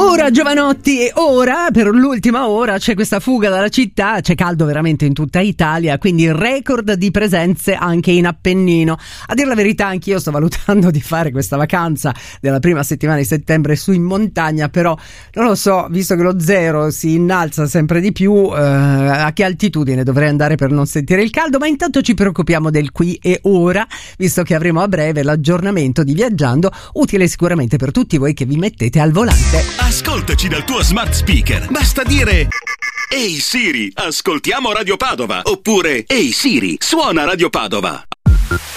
Ora giovanotti, e ora per l'ultima ora c'è questa fuga dalla città, c'è caldo veramente in tutta Italia, quindi record di presenze anche in Appennino. A dir la verità anch'io sto valutando di fare questa vacanza della prima settimana di settembre su in montagna, però non lo so, visto che lo zero si innalza sempre di più, a che altitudine dovrei andare per non sentire il caldo? Ma intanto ci preoccupiamo del qui e ora, visto che avremo a breve l'aggiornamento di Viaggiando, utile sicuramente per tutti voi che vi mettete al volante. Ascoltaci dal tuo smart speaker. Basta dire: Ehi Siri, ascoltiamo Radio Padova. Oppure: Ehi Siri, suona Radio Padova.